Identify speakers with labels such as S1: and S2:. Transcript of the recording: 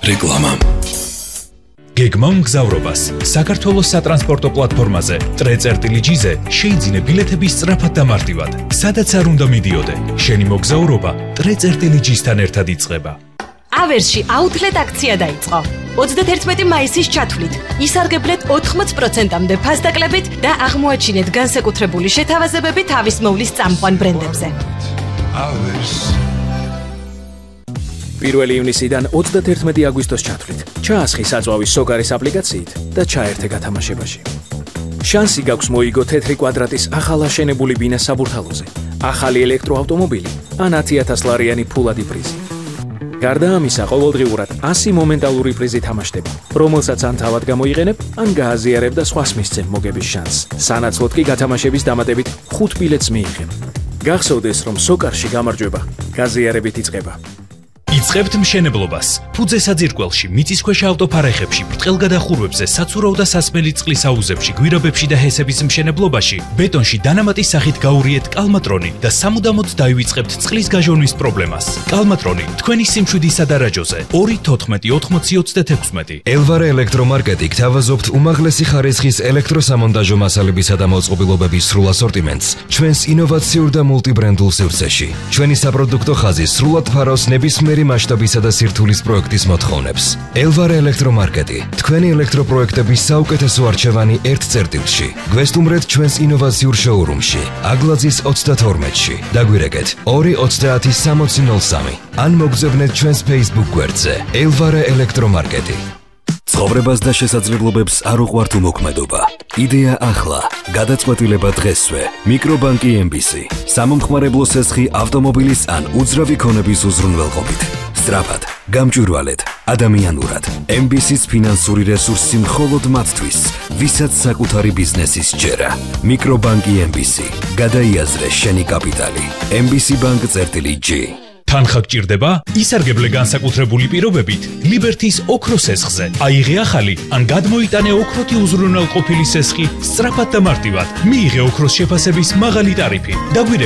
S1: რეკლამა.
S2: გეგმა მგზავრობას საქართველოს სატრანსპორტო პლატფორმაზე ტრე.ჯ-ზე შეიძინე ბილეთების სწრაფად და მარტივად. სადაც არ უნდა მიდიოდე, შენი მოგზაურობა ტრე.ჯ-თან ერთად იწყება.
S3: ავერსში აუთლეტ აქცია დაიწყო. 31 მაისის ჩათვლით ისარგებლეთ 80%-მდე ფასდაკლებით და აღმოაჩინეთ განსაკუთრებული შეთავაზებები თავისმოვლის წამყვან ბრენდებზე.
S4: 1 ივნისიდან 31 აგვისტოს ჩათვლით. ჩაასხი საწვავის სოკარის აპლიკაციით და ჩაერთე გათამაშებაში. შანსი გაქვს მოიგო თეთრი კვადრატის ახალ აშენებული ბინა საბურთალოზე, ახალი ელექტროავტომობილი ან 10,000 ლარიანი ფულადი პრიზი. გარდა ამისა, ყოველდღიურად 100 მომენტალური პრიზი თამაშდება, რომელსაც ან თავად გამოიყენებ, ან გააზიარებ და სხვას მისცემ მოგების შანსს. სანაცვლოდ კი გათამაშების დამატებით 5 ბილეთს მიიღებ. გახსოვდეს, რომ სოკარში გამარჯვება გაზიარებით იწყება.
S2: იწყებთ მშენებლობას. ფუძე საძირკველში, მიწისქვეშა ავტოფარეხებში, ბრტყელგადახურვებზე, საცურაო და სასმელი წყლის აუზებში, გვირაბებში და ჰესების მშენებლობაში, ბეტონში დანამატის სახით გაურიეთ კალმატრონი და სამუდამოდ დაივიწყებთ წყლის გაჟონვის პრობლემას. კალმატრონი თქვენი სიმშვიდისა და რაჯოზე 2.14.80-36.
S1: ელვარე ელექტრომარკეტი გთავაზობთ უმაღლესი ხარისხის ელექტროსამონტაჟო მასალებისა და მოწყობილობების სრულ ასორტიმენტს ჩვენს ინოვაციურ და მულტიბრენდულ სივრცეში. ჩვენი საპროდუქტო ხაზი სრულად ფარავს ნებისმიერი მასშტაბისა და სირთულის პროექტის მოთხოვნებს. ელვარე ელექტრომარკეტი, თქვენი ელექტროპროექტების საუკეთესო არჩევანი ერთ წერტილში. გვესტუმრეთ ჩვენს ინოვაციურ შოურუმში, აგლაძის 32-ში. დაგვირეკეთ 230-6003 ან მოგზავნეთ ჩვენს Facebook გვერდზე ელვარე ელექტრომარკეტი. ცხოვრებას და შესაძლებლობებს არ უყვართ უმოქმედობა. იდეა ახლა, გადაწყვეტილება დღესვე. მიკრობანკი MBC. სამომხმარებლო სესხი ავტომობილის ან უძრავი ქონების უზრუნველყოფით. სწრაფად, გამჭვირვალედ, ადამიანურად. MBC-ს ფინანსური რესურსი მხოლოდ მათთვის, ვისაც საკუთარი ბიზნესის ჯერა. მიკრობანკი MBC. გადაიაზრე შენი კაპიტალი. MBC Bank.G.
S2: თანხა გჭირდება? ისარგებლე განსაკუთრებული პირობებით ლიბერთის ოქროს სესხზე. აიღე ახალი ან გადმოიტანე ოქროთი უზრუნველყოფილი სესხი სწრაფად და მარტივად. მიიღე ოქროს შეფასების მაღალი ტარიფი. დაგვირეკე